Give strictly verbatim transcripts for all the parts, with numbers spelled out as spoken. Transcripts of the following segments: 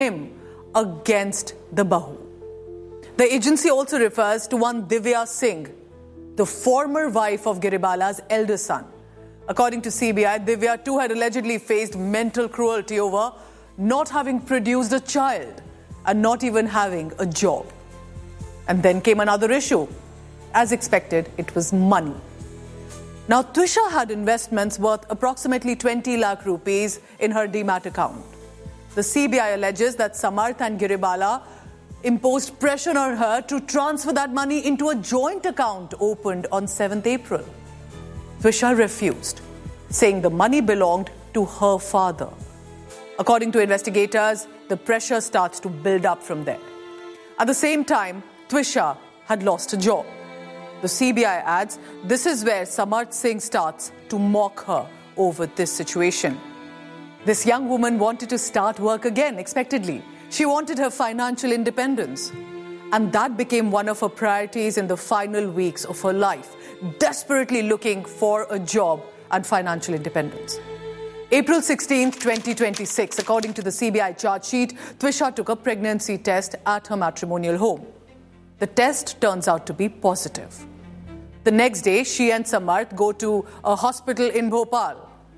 him against the Bahu. The agency also refers to one Divya Singh, the former wife of Giribala's elder son. According to C B I, Divya too had allegedly faced mental cruelty over not having produced a child and not even having a job. And then came another issue. As expected, it was money. Now, Twisha had investments worth approximately twenty lakh rupees in her demat account. The C B I alleges that Samarth and Giribala imposed pressure on her to transfer that money into a joint account opened on seventh April. Twisha refused, saying the money belonged to her father. According to investigators, the pressure starts to build up from there. At the same time, Twisha had lost a job. The C B I adds, this is where Samarth Singh starts to mock her over this situation. This young woman wanted to start work again, expectedly. She wanted her financial independence. And that became one of her priorities in the final weeks of her life, desperately looking for a job and financial independence. April sixteenth, twenty twenty-six, according to the C B I charge sheet, Twisha took a pregnancy test at her matrimonial home. The test turns out to be positive. The next day, she and Samarth go to a hospital in Bhopal.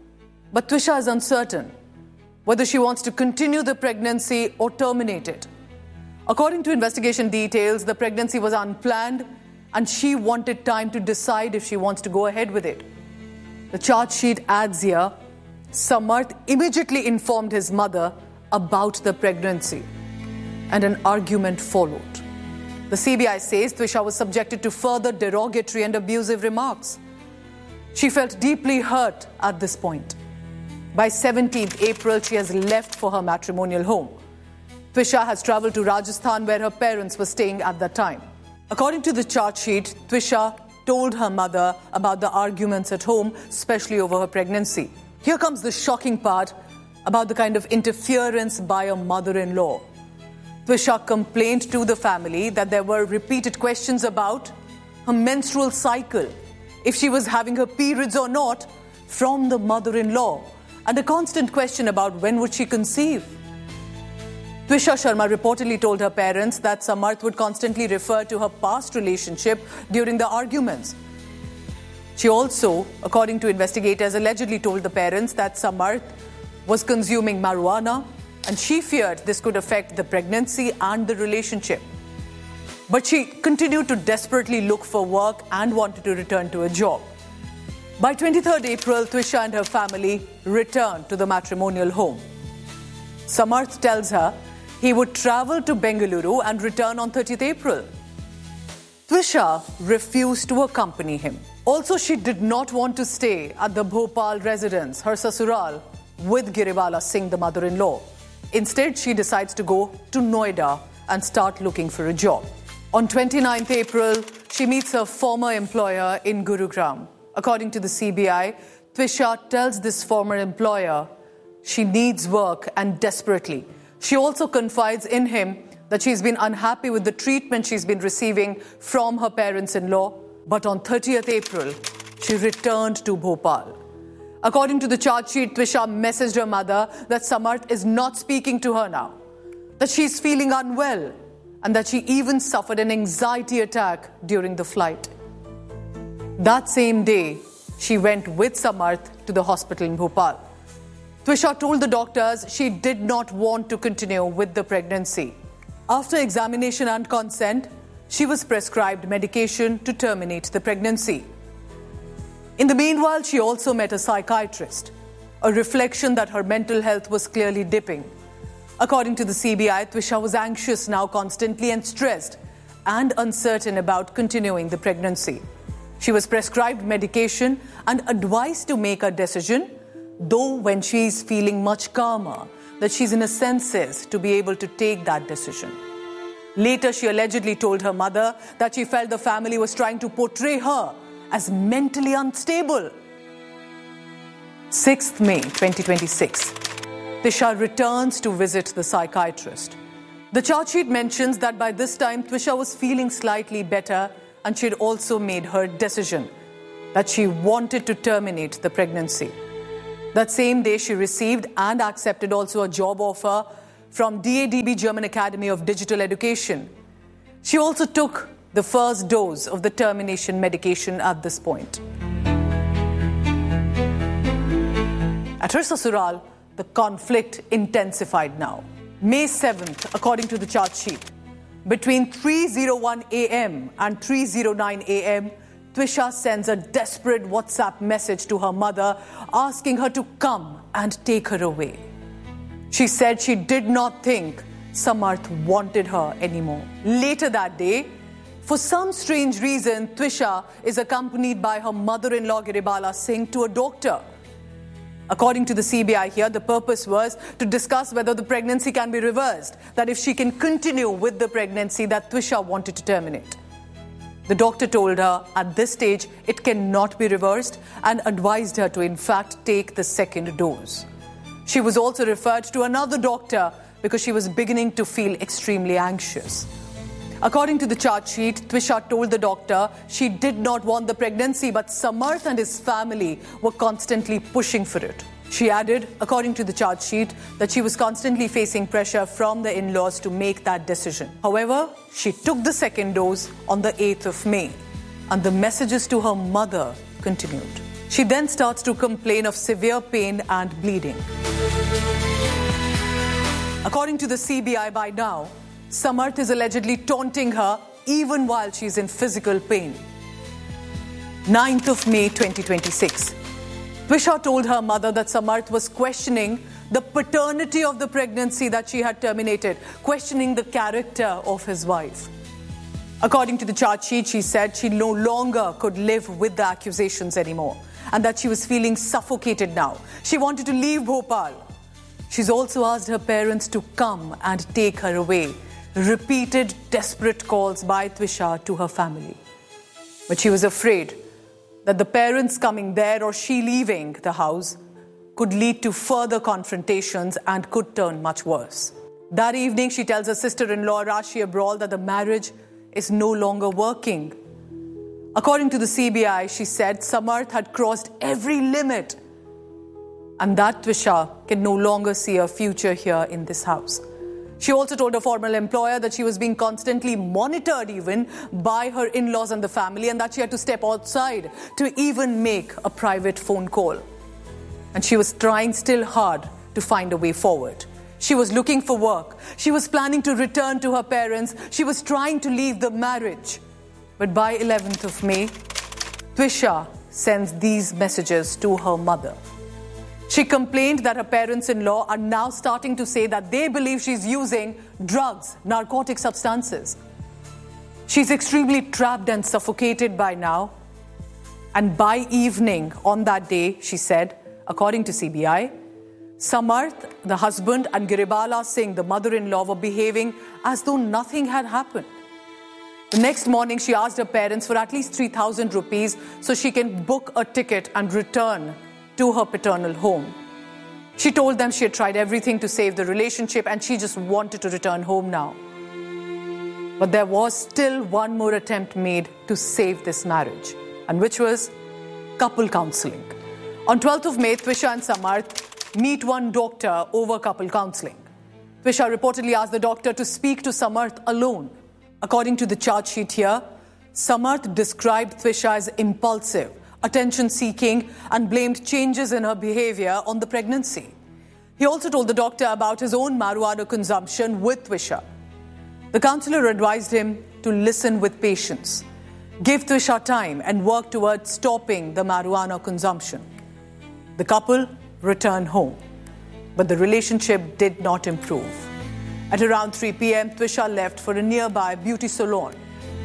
But Twisha is uncertain whether she wants to continue the pregnancy or terminate it. According to investigation details, the pregnancy was unplanned and she wanted time to decide if she wants to go ahead with it. The charge sheet adds here, Samarth immediately informed his mother about the pregnancy and an argument followed. The C B I says Twisha was subjected to further derogatory and abusive remarks. She felt deeply hurt at this point. By seventeenth April, she has left for her matrimonial home. Twisha has travelled to Rajasthan where her parents were staying at that time. According to the charge sheet, Twisha told her mother about the arguments at home, especially over her pregnancy. Here comes the shocking part about the kind of interference by a mother-in-law. Twisha complained to the family that there were repeated questions about her menstrual cycle, if she was having her periods or not, from the mother-in-law, and a constant question about when would she conceive. Twisha Sharma reportedly told her parents that Samarth would constantly refer to her past relationship during the arguments. She also, according to investigators, allegedly told the parents that Samarth was consuming marijuana and she feared this could affect the pregnancy and the relationship. But she continued to desperately look for work and wanted to return to a job. By twenty-third April, Twisha and her family returned to the matrimonial home. Samarth tells her he would travel to Bengaluru and return on thirtieth April. Twisha refused to accompany him. Also, she did not want to stay at the Bhopal residence, her sasural, with Giribala Singh, the mother-in-law. Instead, she decides to go to Noida and start looking for a job. On twenty-ninth April, she meets her former employer in Gurugram. According to the C B I, Twisha tells this former employer she needs work and desperately. She also confides in him that she's been unhappy with the treatment she's been receiving from her parents-in-law. But on thirtieth April, she returned to Bhopal. According to the charge sheet, Twisha messaged her mother that Samarth is not speaking to her now, that she's feeling unwell, and that she even suffered an anxiety attack during the flight. That same day, she went with Samarth to the hospital in Bhopal. Twisha told the doctors she did not want to continue with the pregnancy. After examination and consent, she was prescribed medication to terminate the pregnancy. In the meanwhile, she also met a psychiatrist, a reflection that her mental health was clearly dipping. According to the C B I, Twisha was anxious now constantly and stressed and uncertain about continuing the pregnancy. She was prescribed medication and advised to make a decision, though when she's feeling much calmer, that she's in her senses to be able to take that decision. Later, she allegedly told her mother that she felt the family was trying to portray her as mentally unstable. sixth May twenty twenty-six, Twisha returns to visit the psychiatrist. The charge sheet mentions that by this time, Twisha was feeling slightly better and she had also made her decision that she wanted to terminate the pregnancy. That same day, she received and accepted also a job offer from D A D B German Academy of Digital Education. She also took the first dose of the termination medication at this point. At her sasural, the conflict intensified now. May seventh, according to the chart sheet, between three oh one a m and three oh nine a m, Twisha sends a desperate WhatsApp message to her mother asking her to come and take her away. She said she did not think Samarth wanted her anymore. Later that day, for some strange reason, Twisha is accompanied by her mother-in-law Giribala Singh to a doctor. According to the C B I here, the purpose was to discuss whether the pregnancy can be reversed, that if she can continue with the pregnancy that Twisha wanted to terminate. The doctor told her at this stage it cannot be reversed and advised her to in fact take the second dose. She was also referred to another doctor because she was beginning to feel extremely anxious. According to the chart sheet, Twisha told the doctor she did not want the pregnancy, but Samarth and his family were constantly pushing for it. She added, according to the chart sheet, that she was constantly facing pressure from the in-laws to make that decision. However, she took the second dose on the eighth of May, and the messages to her mother continued. She then starts to complain of severe pain and bleeding. According to the C B I, by now, Samarth is allegedly taunting her even while she is in physical pain. ninth of May twenty twenty-six. Twisha told her mother that Samarth was questioning the paternity of the pregnancy that she had terminated, questioning the character of his wife. According to the chart sheet, she said she no longer could live with the accusations anymore and that she was feeling suffocated now. She wanted to leave Bhopal. She's also asked her parents to come and take her away. Repeated desperate calls by Twisha to her family. But she was afraid that the parents coming there or she leaving the house could lead to further confrontations and could turn much worse. That evening, she tells her sister-in-law, Rashi Abrol, that the marriage is no longer working. According to the C B I, she said Samarth had crossed every limit and that Twisha can no longer see a future here in this house. She also told her former employer that she was being constantly monitored even by her in-laws and the family, and that she had to step outside to even make a private phone call. And she was trying still hard to find a way forward. She was looking for work. She was planning to return to her parents. She was trying to leave the marriage. But by eleventh of May, Twisha sends these messages to her mother. She complained that her parents-in-law are now starting to say that they believe she's using drugs, narcotic substances. She's extremely trapped and suffocated by now. And by evening on that day, she said, according to C B I, Samarth, the husband, and Giribala Singh, the mother-in-law, were behaving as though nothing had happened. The next morning, she asked her parents for at least three thousand rupees so she can book a ticket and return to her paternal home. She told them she had tried everything to save the relationship and she just wanted to return home now. But there was still one more attempt made to save this marriage, and which was couple counselling. On twelfth of May, Twisha and Samarth meet one doctor over couple counselling. Twisha reportedly asked the doctor to speak to Samarth alone. According to the chart sheet here, Samarth described Twisha as impulsive, attention-seeking, and blamed changes in her behavior on the pregnancy. He also told the doctor about his own marijuana consumption with Twisha. The counsellor advised him to listen with patience, give Twisha time, and work towards stopping the marijuana consumption. The couple returned home, but the relationship did not improve. At around three p m, Twisha left for a nearby beauty salon.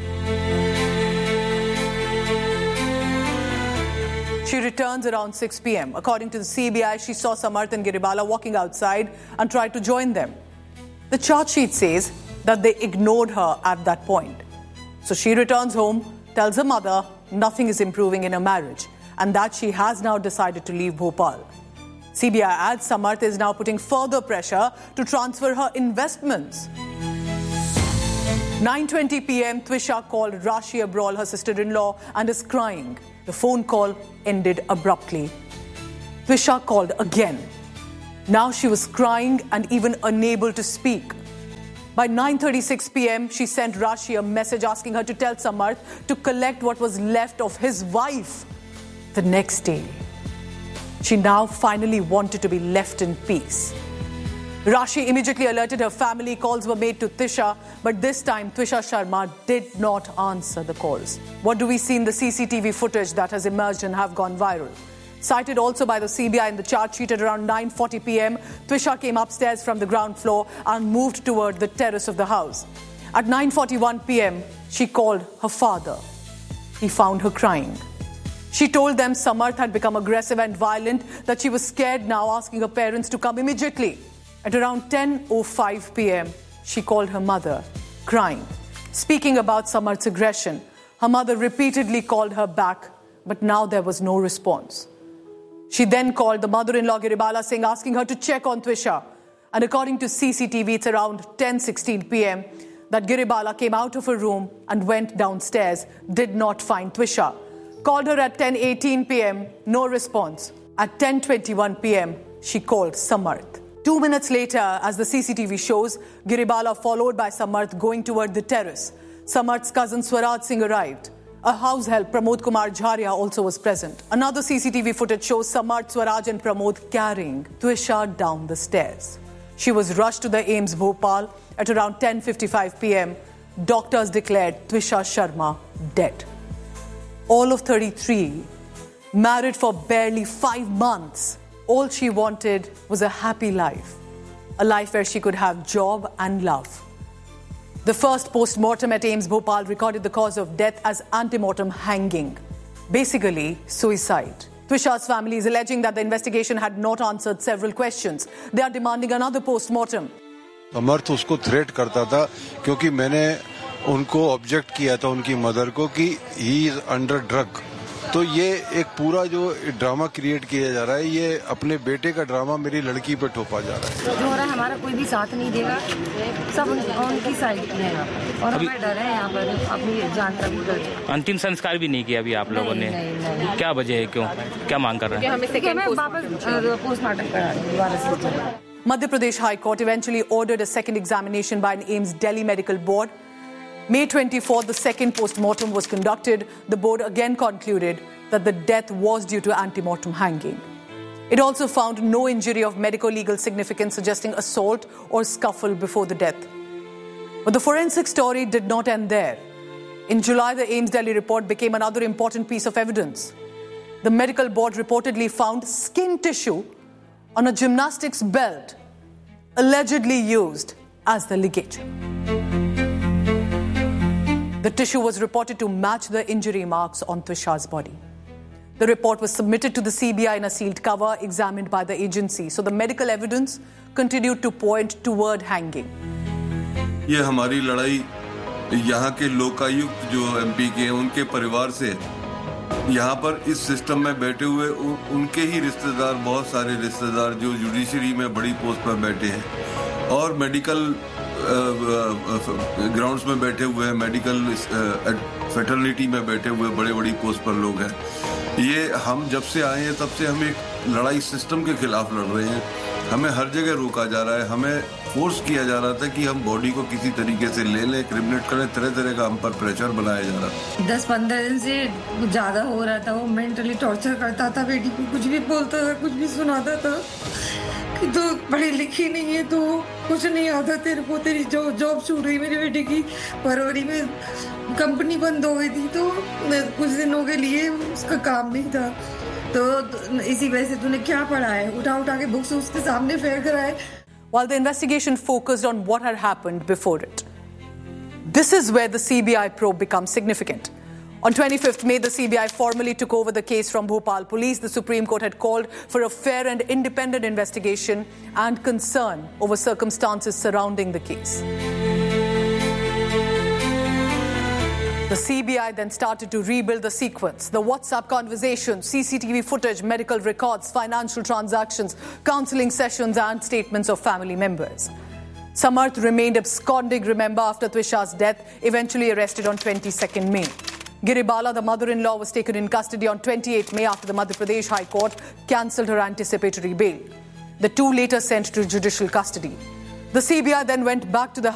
She returns around six p m According to the C B I, she saw Samarth and Giribala walking outside and tried to join them. The chart sheet says that they ignored her at that point. So she returns home, tells her mother nothing is improving in her marriage and that she has now decided to leave Bhopal. C B I adds Samarth is now putting further pressure to transfer her investments. nine twenty p m, Twisha called Rashi Abrol, her sister-in-law, and is crying. The phone call ended abruptly. Twisha called again. Now she was crying and even unable to speak. By nine thirty-six p.m., she sent Rashi a message asking her to tell Samarth to collect what was left of his wife the next day. She now finally wanted to be left in peace. Rashi immediately alerted her family. Calls were made to Twisha, but this time Twisha Sharma did not answer the calls. What do we see in the C C T V footage that has emerged and have gone viral? Cited also by the C B I in the charge sheet at around nine forty p.m., Twisha came upstairs from the ground floor and moved toward the terrace of the house. At nine forty-one p.m., she called her father. He found her crying. She told them Samarth had become aggressive and violent, that she was scared now, asking her parents to come immediately. At around ten oh five p.m., she called her mother, crying. Speaking about Samarth's aggression, her mother repeatedly called her back, but now there was no response. She then called the mother-in-law Giribala Singh, asking her to check on Twisha. And according to C C T V, it's around ten sixteen p.m. that Giribala came out of her room and went downstairs, did not find Twisha. Called her at ten eighteen p.m., no response. At ten twenty-one p.m., she called Samarth. Two minutes later, as the C C T V shows, Giribala followed by Samarth going toward the terrace. Samarth's cousin Swaraj Singh arrived. A house help, Pramod Kumar Jharia, also was present. Another C C T V footage shows Samarth, Swaraj and Pramod carrying Twisha down the stairs. She was rushed to the A I M S Bhopal. At around ten fifty-five p.m., doctors declared Twisha Sharma dead. All of thirty-three, married for barely five months. All she wanted was a happy life, a life where she could have job and love. The first post-mortem at A I M S Bhopal recorded the cause of death as antemortem hanging, basically suicide. Twisha's family is alleging that the investigation had not answered several questions. They are demanding another post-mortem. समर्थ उसको threat करता था क्योंकि मैंने उनको object किया था उनकी mother को कि ही इज अंडर ड्रग. तो ये एक पूरा जो ड्रामा क्रिएट किया जा रहा है, ये अपने बेटे का ड्रामा मेरी लड़की पे ठोपा जा रहा है. जो हो रहा है, हमारा कोई भी साथ नहीं देगा, सब उन, उनकी साइड रहेगा और हमें डर है यहाँ पर अपनी जान का भी डर. अंतिम संस्कार भी नहीं किया अभी आप लोगों ने. नहीं, नहीं, नहीं. क्या वजह है, क्यों, क्या मांग कर रहे हैं? हमें सेकंड पोस्टमार्टम करा दोबारा. Madhya Pradesh High Court eventually ordered a second examination by an A I M S Delhi Medical Board. May twenty-fourth, the second post-mortem was conducted. The board again concluded that the death was due to antemortem hanging. It also found no injury of medico-legal significance suggesting assault or scuffle before the death. But the forensic story did not end there. In July, the A I M S Delhi report became another important piece of evidence. The medical board reportedly found skin tissue on a gymnastics belt, allegedly used as the ligature. The tissue was reported to match the injury marks on Twisha's body. The report was submitted to the C B I in a sealed cover, examined by the agency. So the medical evidence continued to point toward hanging. ये हमारी लड़ाई यहाँ के लोकायुक्त जो MP के हैं उनके परिवार से, यहाँ पर इस सिस्टम में बैठे हुए उ, उनके ही रिश्तेदार, बहुत सारे रिश्तेदार जो जुडिशरी में बड़ी पोस्ट पर बैठे हैं और मेडिकल ग्राउंड्स में बैठे हुए हैं, मेडिकल फैटर्निटी में बैठे हुए बड़े बड़ी पोस्ट पर लोग हैं. ये हम जब से आए हैं तब से हम एक लड़ाई सिस्टम के खिलाफ लड़ रहे हैं. हमें हर जगह रोका जा रहा है, हमें फोर्स किया जा रहा था कि हम बॉडी को किसी तरीके से ले लें, क्रिमिनेट करें, तरह तरह का हम पर प्रेशर बनाया जा रहा था. दस पंद्रह दिन से ज़्यादा हो रहा था. वो मेंटली टॉर्चर करता था बेटी को, कुछ भी बोलता था, कुछ भी सुनाता था कि तो पढ़ी लिखी नहीं है तो कुछ नहीं आता तेरे को, तेरी जॉब जॉब छूट रही मेरी बेटी की. फरवरी में कंपनी बंद हो गई थी तो कुछ दिनों के लिए उसका काम नहीं था. तो इसी वजह से तूने क्या पढ़ा है, उठा उठा के बुक्स उसके सामने फेंक रहा है. While the investigation focused on what had happened before it, this is where the C B I probe becomes significant. On twenty-fifth May, the C B I formally took over the case from Bhopal Police. The Supreme Court had called for a fair and independent investigation and concern over circumstances surrounding the case. The C B I then started to rebuild the sequence. The WhatsApp conversations, C C T V footage, medical records, financial transactions, counseling sessions and statements of family members. Samarth remained absconding, remember, after Twisha's death, eventually arrested on twenty-second May. Giribala, the mother-in-law, was taken in custody on twenty-eighth May after the Madhya Pradesh High Court cancelled her anticipatory bail. The two later sent to judicial custody. The C B I then went back to the